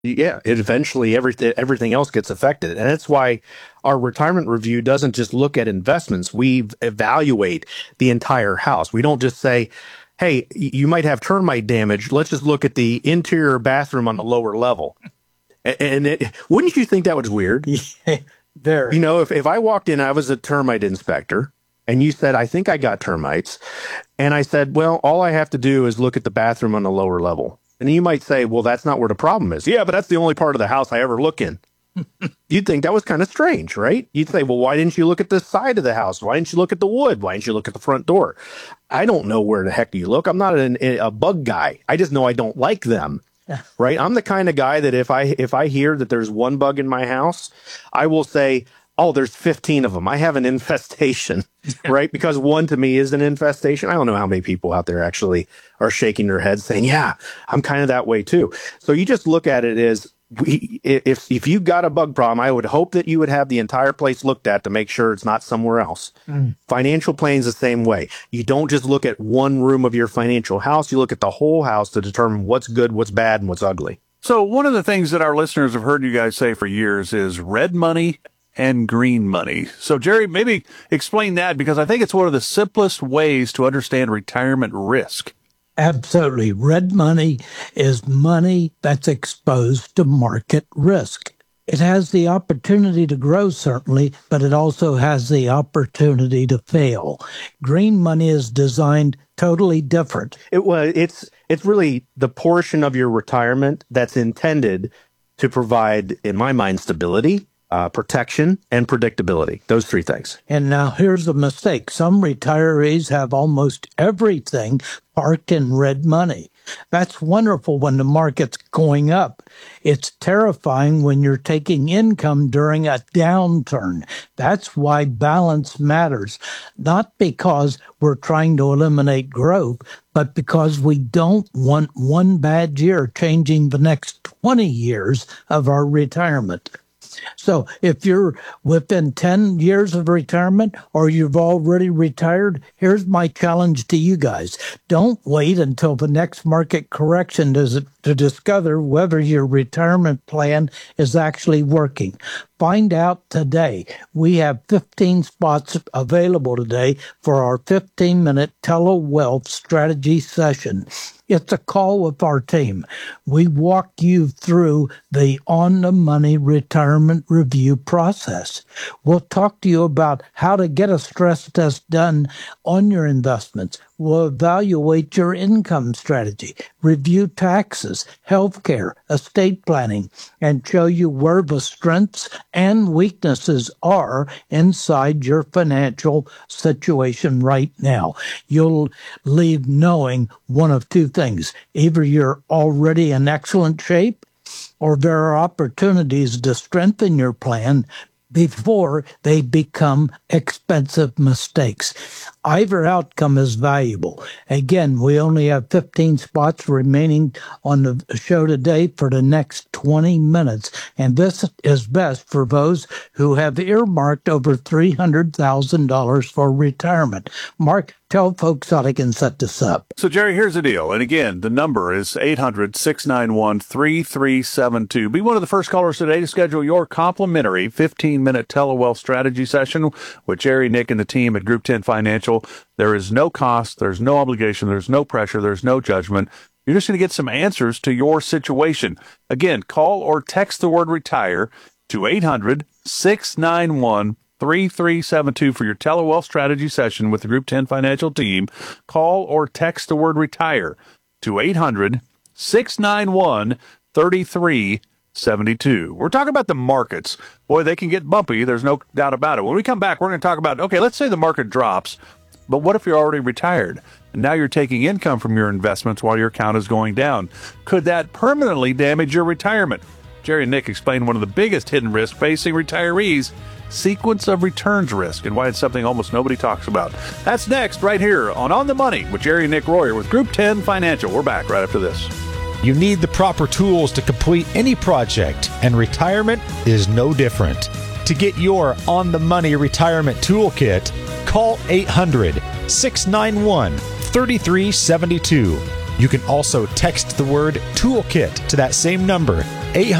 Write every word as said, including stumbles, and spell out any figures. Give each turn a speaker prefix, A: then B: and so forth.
A: Yeah, it eventually everything everything else gets affected. And that's why our retirement review doesn't just look at investments. We evaluate the entire house. We don't just say, hey, you might have termite damage. Let's just look at the interior bathroom on the lower level. And it, wouldn't you think that was weird?
B: Yeah, very.
A: You know, if, if I walked in, I was a termite inspector, and you said, I think I got termites. And I said, well, all I have to do is look at the bathroom on the lower level. And you might say, well, that's not where the problem is. Yeah, but that's the only part of the house I ever look in. You'd think that was kind of strange, right? You'd say, well, why didn't you look at the side of the house? Why didn't you look at the wood? Why didn't you look at the front door? I don't know where the heck you look. I'm not an, a bug guy. I just know I don't like them. Right? I'm the kind of guy that if I if I hear that there's one bug in my house, I will say, oh, there's fifteen of them. I have an infestation, right? Because one to me is an infestation. I don't know how many people out there actually are shaking their heads saying, yeah, I'm kind of that way too. So you just look at it as, we, if if you've got a bug problem, I would hope that you would have the entire place looked at to make sure it's not somewhere else. Mm. Financial plan's the same way. You don't just look at one room of your financial house. You look at the whole house to determine what's good, what's bad, and what's ugly.
C: So one of the things that our listeners have heard you guys say for years is red money and green money. So, Jerry, maybe explain that, because I think it's one of the simplest ways to understand retirement risk.
B: Absolutely. Red money is money that's exposed to market risk. It has the opportunity to grow, certainly, but it also has the opportunity to fail. Green money is designed totally different.
A: It was. It's it's really the portion of your retirement that's intended to provide, in my mind, stability, Uh, protection, and predictability. Those three things.
B: And now here's a mistake. Some retirees have almost everything parked in red money. That's wonderful when the market's going up. It's terrifying when you're taking income during a downturn. That's why balance matters. Not because we're trying to eliminate growth, but because we don't want one bad year changing the next twenty years of our retirement. So if you're within ten years of retirement or you've already retired, here's my challenge to you guys. Don't wait until the next market correction to, to discover whether your retirement plan is actually working. Find out today. We have fifteen spots available today for our fifteen-minute tele-wealth strategy session. It's a call with our team. We walk you through the on-the-money retirement review process. We'll talk to you about how to get a stress test done on your investments. We'll evaluate your income strategy, review taxes, healthcare, estate planning, and show you where the strengths and weaknesses are inside your financial situation right now. You'll leave knowing one of two things. Either you're already in excellent shape, or there are opportunities to strengthen your plan before they become expensive mistakes. Either outcome is valuable. Again, we only have fifteen spots remaining on the show today for the next twenty minutes, and this is best for those who have earmarked over three hundred thousand dollars for retirement. Mark, tell folks how they can set this up.
C: So, Jerry, here's the deal. And again, the number is eight hundred, six nine one, three three seven two. Be one of the first callers today to schedule your complimentary fifteen-minute telewealth strategy session with Jerry, Nick, and the team at Group ten Financial. There is no cost, there's no obligation, there's no pressure, there's no judgment. You're just going to get some answers to your situation. Again, call or text the word retire to eight hundred, six nine one, three three seven two for your telewealth strategy session with the Group ten Financial team. Call or text the word retire to eight hundred, six nine one, three three seven two. We're talking about the markets. Boy, they can get bumpy. There's no doubt about it. When we come back, we're going to talk about, okay, let's say the market drops, but what if you're already retired? And now you're taking income from your investments while your account is going down. Could that permanently damage your retirement? Jerry and Nick explain one of the biggest hidden risks facing retirees, sequence of returns risk, and why it's something almost nobody talks about. That's next right here on On the Money with Jerry and Nick Royer with Group ten Financial. We're back right after this.
D: You need the proper tools to complete any project, and retirement is no different. To get your On the Money retirement toolkit, call eight hundred, six nine one, three three seven two. You can also text the word toolkit to that same number, eight